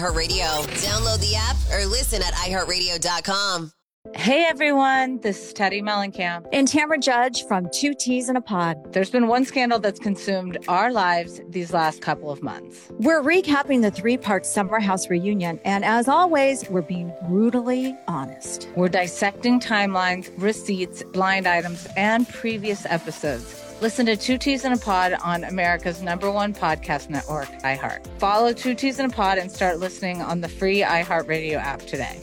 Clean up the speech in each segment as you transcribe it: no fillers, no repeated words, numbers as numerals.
Radio. Download the app or listen at iHeartRadio.com. Hey everyone, this is Teddy Mellencamp and Tamara Judge from Two Teas in a Pod. There's been one scandal that's consumed our lives these last couple of months. We're recapping the 3-part Summer House reunion, and as always, we're being brutally honest. We're dissecting timelines, receipts, blind items, and previous episodes. Listen to Two Teas in a Pod on America's #1 podcast network, iHeart. Follow Two Teas in a Pod and start listening on the free iHeartRadio app today.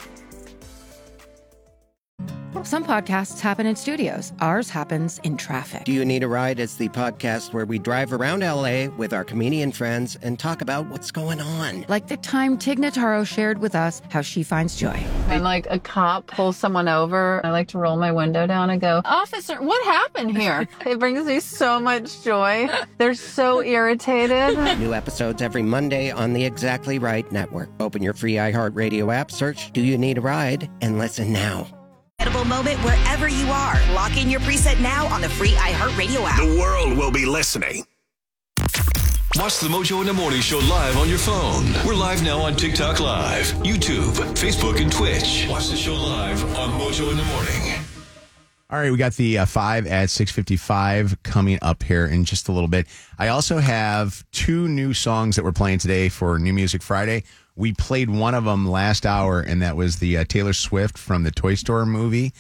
Some podcasts happen in studios. Ours happens in traffic. Do You Need a Ride? It's the podcast where we drive around L.A. with our comedian friends and talk about what's going on. Like the time Tig Notaro shared with us how she finds joy. When a cop pulls someone over, I like to roll my window down and go, "Officer, what happened here?" It brings me so much joy. They're so irritated. New episodes every Monday on the Exactly Right Network. Open your free iHeartRadio app, search Do You Need a Ride, and listen now. Moment wherever you are. Lock in your preset now on the free iHeartRadio app. The world will be listening. Watch the Mojo in the Morning Show live on your phone. We're live now on TikTok Live, YouTube, Facebook, and Twitch. Watch the show live on Mojo in the Morning. All right, we got the 5 at 6:55 coming up here in just a little bit. I also have 2 new songs that we're playing today for New Music Friday. We played one of them last hour, and that was the Taylor Swift from the Toy Story movie.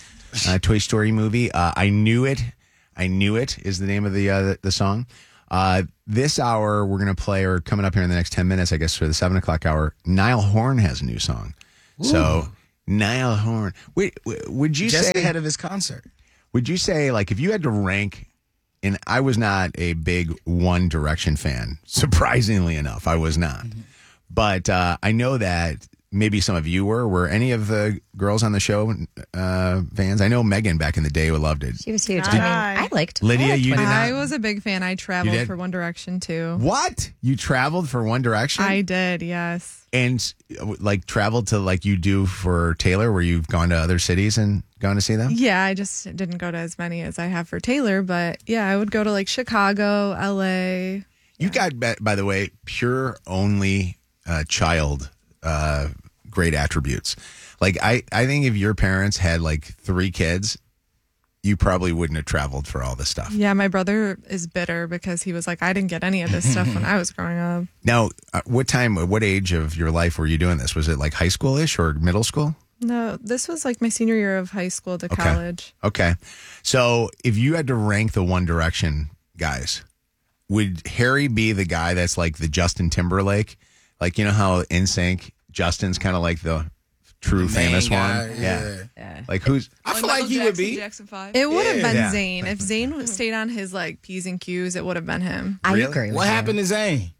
I Knew It. I Knew It is the name of the song. This hour, we're going to play, or coming up here in the next 10 minutes, I guess, for the 7 o'clock hour, Niall Horan has a new song. Ooh. So, Niall Horan. Would you just say... ahead of his concert. Would you say, if you had to rank... And I was not a big One Direction fan. Surprisingly enough, I was not. Mm-hmm. But I know that maybe some of you were. Were any of the girls on the show fans? I know Megan back in the day loved it. She was huge. I liked Lydia, you did not? I was a big fan. I traveled for One Direction, too. What? You traveled for One Direction? I did, yes. And, traveled to, you do for Taylor, where you've gone to other cities and gone to see them? Yeah, I just didn't go to as many as I have for Taylor. But, yeah, I would go to, Chicago, L.A. You got, by the way, pure only... child great attributes. I think if your parents had 3 kids, you probably wouldn't have traveled for all this stuff. Yeah, my brother is bitter because he was like, I didn't get any of this stuff when I was growing up. Now, what age of your life were you doing this? Was it high school-ish or middle school? No, this was my senior year of high school to college. Okay. So if you had to rank the One Direction guys, would Harry be the guy that's the Justin Timberlake? You know how NSYNC, Justin's kind of the true famous guy, one? Yeah. Who's... I feel like he would be. Jackson 5. It would have been Zayn. If Zayn stayed on his P's and Q's, it would have been him. I agree with What happened to Zayn?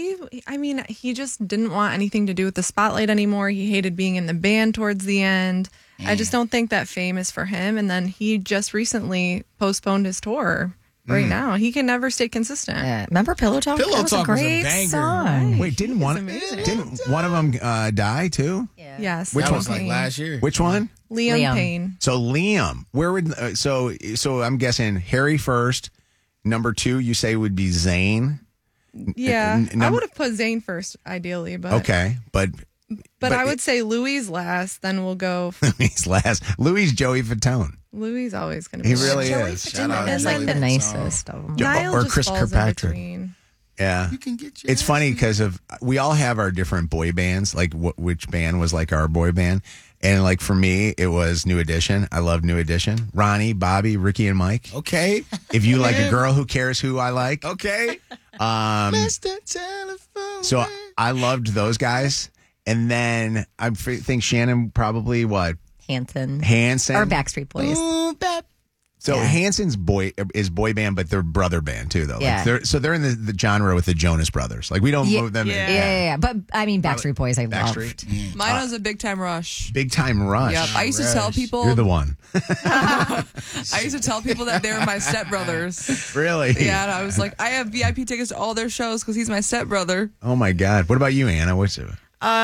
He just didn't want anything to do with the spotlight anymore. He hated being in the band towards the end. I just don't think that fame is for him. And then he just recently postponed his tour. Right now, he can never stay consistent. Remember Pillow Talk? Pillow that was Talk a great was a song. Wait, didn't one of them die too? Yeah. Yes. Which that one? was last year. Which one? Liam Payne. So Liam, where would so I'm guessing Harry first. Number 2, you say would be Zayn. Yeah, I would have put Zayn first, ideally, but okay, but I would say Louis last. Then we'll go Louis last. Louis Joey Fatone. Louis always going to be. He really Joey is. Shout out is the nicest of them. Niall or just Chris falls Kirkpatrick. in between. Yeah, you can get your it's funny because we all have our different boy bands. Which band was our boy band, and for me, it was New Edition. I love New Edition. Ronnie, Bobby, Ricky, and Mike. Okay. If you like a girl, who cares who I like? Okay. Mr. Telephone. So I loved those guys, and then I think Shannon probably what? Hanson or Backstreet Boys. Ooh, So Hanson's boy band, but they're brother band too, though. Yeah. They're in the genre with the Jonas Brothers. We don't move them. Yeah. But I mean, Backstreet Boys, I loved. Mine was a Big Time Rush. Big Time Rush. Yep. I used to tell people. You're the one. I used to tell people that they were my stepbrothers. Really? Yeah. And I was like, I have VIP tickets to all their shows because he's my stepbrother. Oh my God! What about you, Anna? What's it?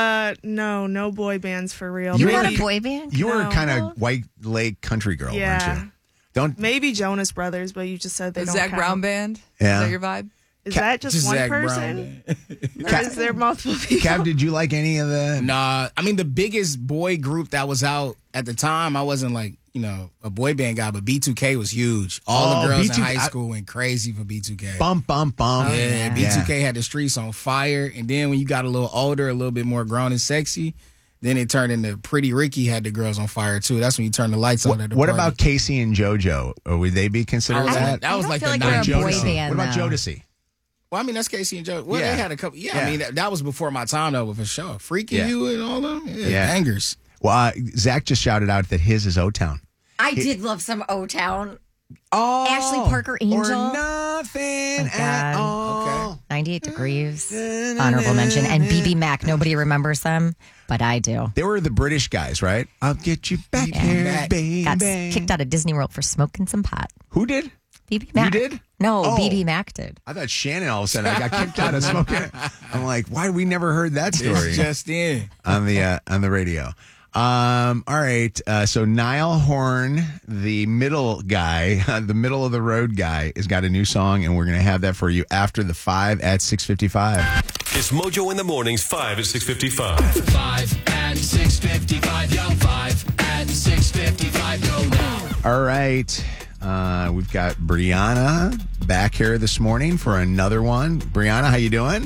No boy bands for real. You were a boy band? You were kind of White Lake country girl, weren't you? Maybe Jonas Brothers, but you just said they don't Zach count. Brown Band? Yeah. Is that your vibe? Is that just one Zach person? Brown. Or is there multiple people? Kev, did you like any of the? Nah, I mean the biggest boy group that was out at the time. I wasn't like a boy band guy, but B2K was huge. All the girls in high school went crazy for B2K. Bump. Yeah, B2K had the streets on fire, and then when you got a little older, a little bit more grown and sexy, then it turned into Pretty Ricky had the girls on fire too. That's when you turn the lights on at the What party. about Casey and JoJo? Or would they be considered that? That was like the feel like they're a boy Jodeci. band. What about though. Jodeci? Well, I mean, that's Casey and Joe. Well, Yeah. they had a couple. Yeah, Yeah. I mean, that was before my time, though, for sure. Freaking Yeah. You and all of them. Yeah. Bangers. Well, Zach just shouted out that his is O-Town. I did love some O-Town. Oh, Ashley Parker Angel. Or nothing Oh, at God. all. Okay. 98 Degrees. Honorable mention. And BB Mac. Nobody remembers them, but I do. They were the British guys, right? I'll get you back here, baby. Got kicked out of Disney World for smoking some pot. Who did? BB Mac. You did? No, Oh. BB Mac did. I thought Shannon all of a sudden I got kicked out of smoking. I'm like, why we never heard that story It's just in. on the radio? All right. So Niall Horn, the middle guy, the middle of the road guy, has got a new song, and we're going to have that for you after the 5 at 6:55. It's Mojo in the Mornings, 5 at 6:55. 5 at 6:55, yo. 5 at 6:55, go now. All right. We've got Brianna back here this morning for another one. Brianna, how you doing?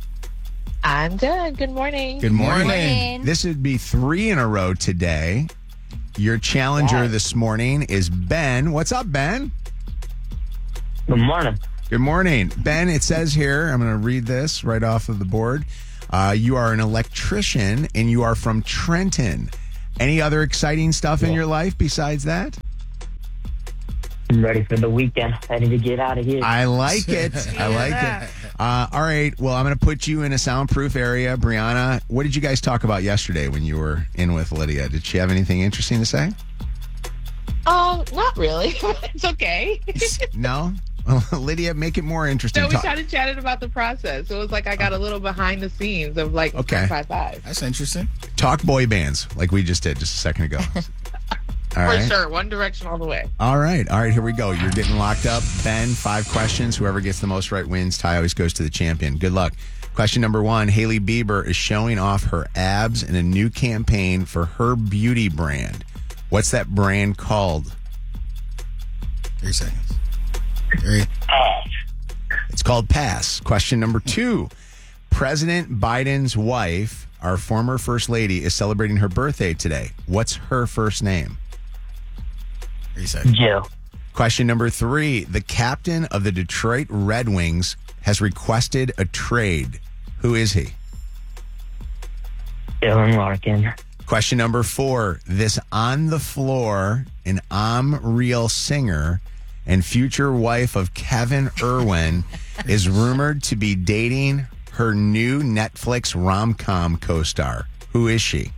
I'm good. Good morning. Good morning. Morning. This would be 3 in a row today. Your challenger this morning is Ben. What's up, Ben? Good morning. Good morning. Ben, it says here, I'm going to read this right off of the board. You are an electrician and you are from Trenton. Any other exciting stuff in your life besides that? I'm ready for the weekend. Ready to get out of here. I like it. I like it. All right. Well, I'm going to put you in a soundproof area. Brianna, what did you guys talk about yesterday when you were in with Lydia? Did she have anything interesting to say? Not really. It's okay. No? Well, Lydia, make it more interesting. So we kind of chatted about the process. It was like I got a little behind the scenes of like Okay. 555. That's interesting. Talk boy bands like we just did just a second ago. All For right. sure. One Direction all the way. All right. Here we go. You're getting locked up. Ben, 5 questions. Whoever gets the most right wins. Tie always goes to the champion. Good luck. Question number 1. Hailey Bieber is showing off her abs in a new campaign for her beauty brand. What's that brand called? 3 seconds. 3. It's called Pass. Question number 2. President Biden's wife, our former first lady, is celebrating her birthday today. What's her first name? 3 seconds. Jill. Question number 3. The captain of the Detroit Red Wings has requested a trade. Who is he? Dylan Larkin. Question number 4. This on the floor and I'm real singer and future wife of Kevin Irwin is rumored to be dating her new Netflix rom-com co-star. Who is she?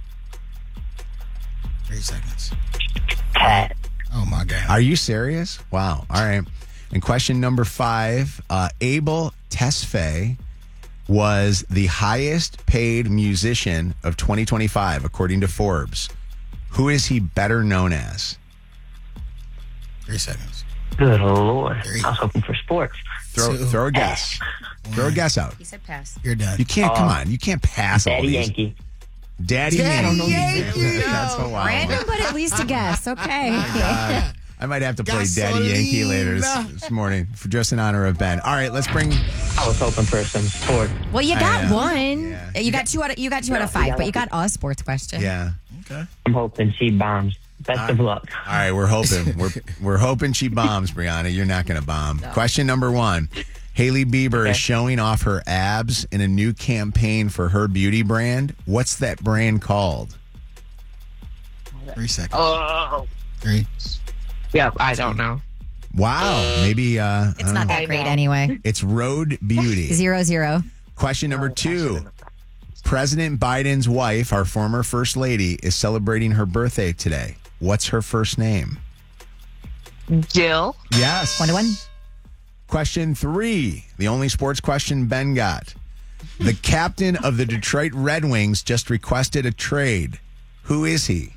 3 seconds. Pat. Oh, my God. Are you serious? Wow. All right. And question number 5. Abel Tesfaye was the highest paid musician of 2025, according to Forbes. Who is he better known as? 3 seconds. Good Lord. I was hoping for sports. Throw a guess. Throw a guess out. He said pass. You're done. You can't, come on. You can't pass all Daddy these. Yankee. Daddy Yankee. That's a wild Random, one. but at least a guess. Okay. I might have to play Daddy Yankee later this morning for just in honor of Ben. All right, let's bring. I was hoping for some sports. Well, you got know. one. You got two out of 5, but you got a sports question. Yeah. Okay. I'm hoping she bombs. Best of luck. All right, we're hoping. We're hoping she bombs, Brianna. You're not going to bomb. No. Question number 1. Hailey Bieber is showing off her abs in a new campaign for her beauty brand. What's that brand called? 3 seconds. Oh. 3. Yeah, I don't know. Wow. Maybe It's not that great anyway. It's Road Beauty. 0-0. Question number 2. President Biden's wife, our former first lady, is celebrating her birthday today. What's her first name? Jill. Yes. 1-1. Question 3. The only sports question Ben got. The captain of the Detroit Red Wings just requested a trade. Who is he?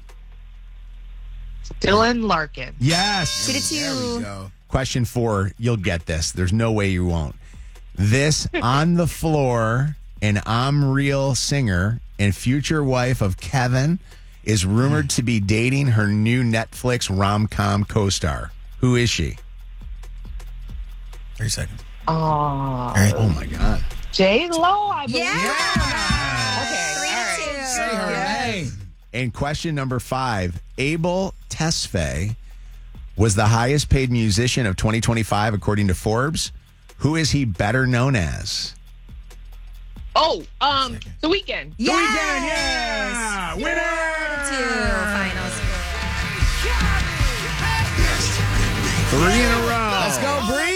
Dylan Larkin. Yes. 2-2. There we go. Question 4. You'll get this. There's no way you won't. This on the floor and I'm real singer and future wife of Kevin is rumored to be dating her new Netflix rom-com co-star. Who is she? 30 seconds. Oh my God. J-Lo, I believe. Say her name. And question number 5. Abel Tesfaye was the highest paid musician of 2025 according to Forbes. Who is he better known as? The Weeknd. The Weeknd, yeah! Winner! 2 finals. 3 in a row. Let's go, Bree.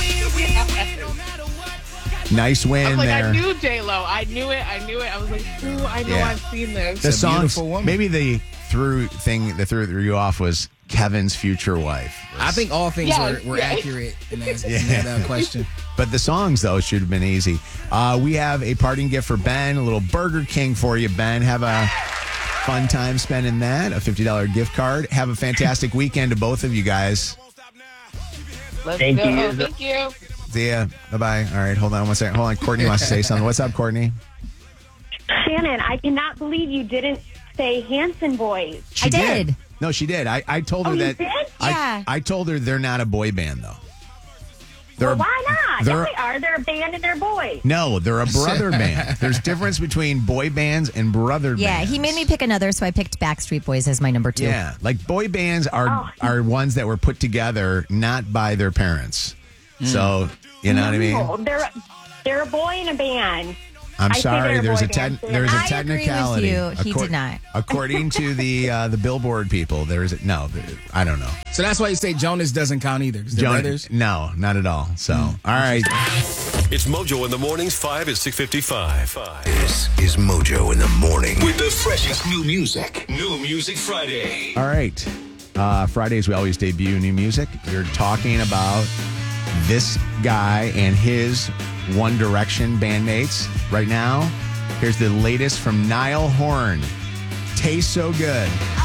Nice win I was like, there. I knew J-Lo. I knew it. I was like, ooh, I know I've seen this. The songs, beautiful woman. maybe the threw you off was Kevin's future wife. I think all things were accurate in that question. But the songs, though, should have been easy. We have a parting gift for Ben, a little Burger King for you, Ben. Have a fun time spending that, a $50 gift card. Have a fantastic weekend to both of you guys. Thank you. Thank you. See ya. Bye-bye. All right, hold on one second. Hold on. Courtney wants to say something. What's up, Courtney? Shannon, I cannot believe you didn't say Hanson Boys. She did. No, she did. I told her that. You did? Yeah. I told her they're not a boy band, though. Well, why not? Yes, they are. They're a band and they're boys. No, they're a brother band. There's difference between boy bands and brother bands. Yeah, he made me pick another, so I picked Backstreet Boys as my number 2. Yeah, like boy bands are ones that were put together not by their parents. So, you know what I mean? They're a boy in a band. I'm sorry. There's a I technicality. agree with you. He did not. According to the Billboard people, I don't know. So that's why you say Jonas doesn't count either. 'Cause they're brothers? No, not at all. So, all right. It's Mojo in the mornings, 5 at 6:55. This is Mojo in the morning with the freshest new music. New Music Friday. All right. Fridays, we always debut new music. We're talking about this guy and his One Direction bandmates. Right now, here's the latest from Niall Horan. Tastes so good.